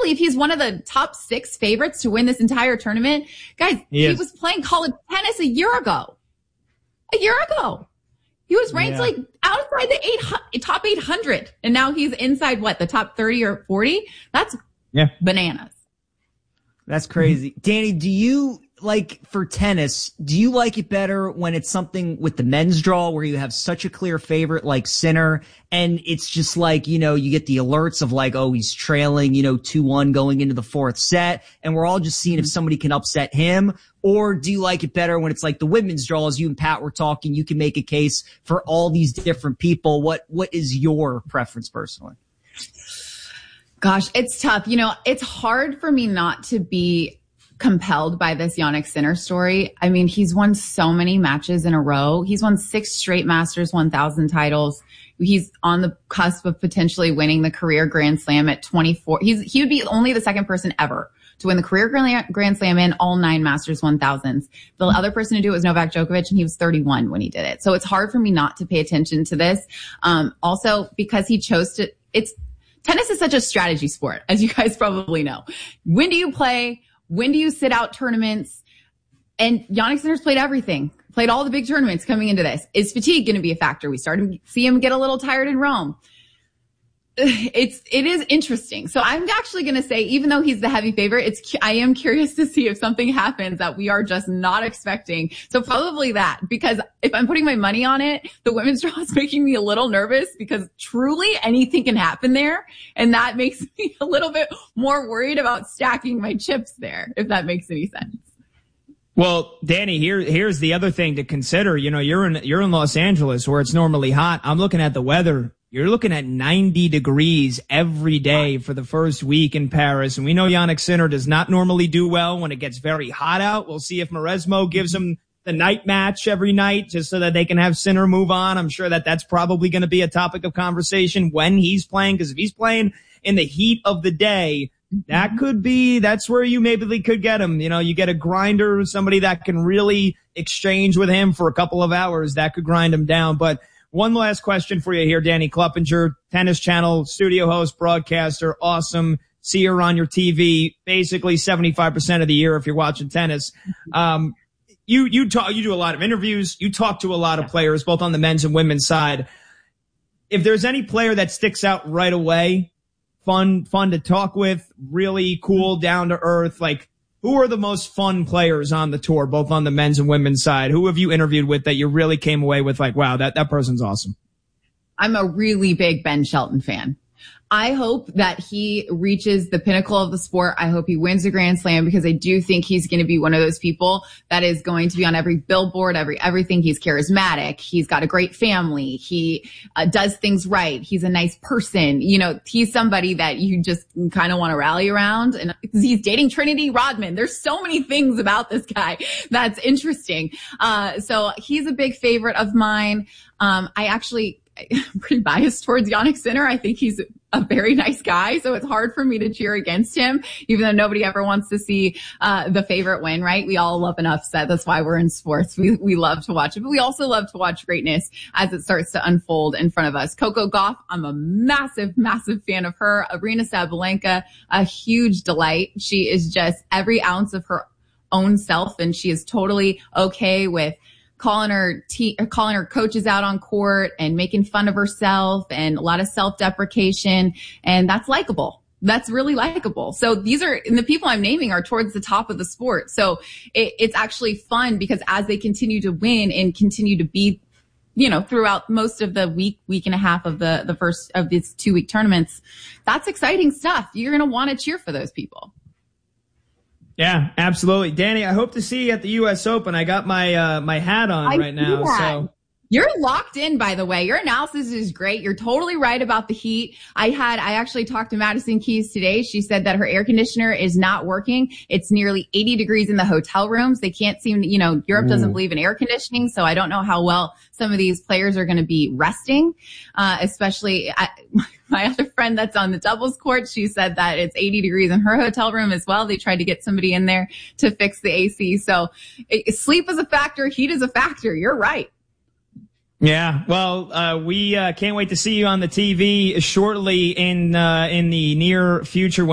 believe he's one of the top 6 favorites to win this entire tournament. Guys, he was playing college tennis a year ago. He was ranked like outside the top 800. And now he's inside the top 30 or 40? That's bananas. That's crazy. Danny, do you for tennis, do you like it better when it's something with the men's draw where you have such a clear favorite like Sinner and it's just you get the alerts of oh, he's trailing, 2-1 going into the 4th set and we're all just seeing if somebody can upset him? Or do you like it better when it's like the women's draw, as you and Pat were talking, you can make a case for all these different people? What is your preference personally? Gosh, it's tough. It's hard for me not to be compelled by this Jannik Sinner story. I mean, he's won so many matches in a row. He's won 6 straight Masters 1000 titles. He's on the cusp of potentially winning the career Grand Slam at 24. He would be only the second person ever to win the career Grand Slam and all 9 Masters 1000s. The other person to do it was Novak Djokovic, and he was 31 when he did it. So it's hard for me not to pay attention to this. Also because he chose to, tennis is such a strategy sport, as you guys probably know. When do you play? When do you sit out tournaments? And Jannik Sinner's played everything, played all the big tournaments coming into this. Is fatigue going to be a factor? We started to see him get a little tired in Rome. It is interesting. So I'm actually going to say, even though he's the heavy favorite, I am curious to see if something happens that we are just not expecting. So probably that, because if I'm putting my money on it, the women's draw is making me a little nervous because truly anything can happen there. And that makes me a little bit more worried about stacking my chips there, if that makes any sense. Well, Danny, here's the other thing to consider. You're in Los Angeles where it's normally hot. I'm looking at the weather. You're looking at 90 degrees every day for the first week in Paris. And we know Jannik Sinner does not normally do well when it gets very hot out. We'll see if Mauresmo gives him the night match every night just so that they can have Sinner move on. I'm sure that's probably going to be a topic of conversation when he's playing, because if he's playing in the heat of the day, that's where you maybe could get him. You get a grinder, somebody that can really exchange with him for a couple of hours, that could grind him down. But one last question for you here, Danny Kluppinger, Tennis Channel, studio host, broadcaster, awesome. See her on your TV basically 75% of the year if you're watching tennis. You do a lot of interviews. You talk to a lot of players, both on the men's and women's side. If there's any player that sticks out right away, fun to talk with, really cool, down to earth, who are the most fun players on the tour, both on the men's and women's side? Who have you interviewed with that you really came away with wow, that person's awesome? I'm a really big Ben Shelton fan. I hope that he reaches the pinnacle of the sport. I hope he wins a Grand Slam, because I do think he's going to be one of those people that is going to be on every billboard, everything. He's charismatic. He's got a great family. He does things right. He's a nice person. He's somebody that you just kind of want to rally around. And he's dating Trinity Rodman. There's so many things about this guy that's interesting. So he's a big favorite of mine. I'm pretty biased towards Jannik Sinner. I think he's a very nice guy, so it's hard for me to cheer against him, even though nobody ever wants to see the favorite win, right? We all love an upset. That's why we're in sports. We love to watch it, but we also love to watch greatness as it starts to unfold in front of us. Coco Gauff, I'm a massive, massive fan of her. Arina Sabalenka, a huge delight. She is just every ounce of her own self, and she is totally okay with calling her coaches out on court and making fun of herself, and a lot of self-deprecation. And that's likable. That's really likable. So and the people I'm naming are towards the top of the sport. So it's actually fun, because as they continue to win and continue to be, throughout most of the week and a half of the first of these 2-week tournaments, that's exciting stuff. You're going to want to cheer for those people. Yeah, absolutely. Danny, I hope to see you at the U.S. Open. I got my hat on right now. So You're locked in, by the way. Your analysis is great. You're totally right about the heat. I actually talked to Madison Keys today. She said that her air conditioner is not working. It's nearly 80 degrees in the hotel rooms. They can't seem, Europe doesn't believe in air conditioning. So I don't know how well some of these players are going to be resting. Especially my other friend that's on the doubles court. She said that it's 80 degrees in her hotel room as well. They tried to get somebody in there to fix the AC. So sleep is a factor. Heat is a factor. You're right. Yeah, well, we can't wait to see you on the TV shortly in the near future.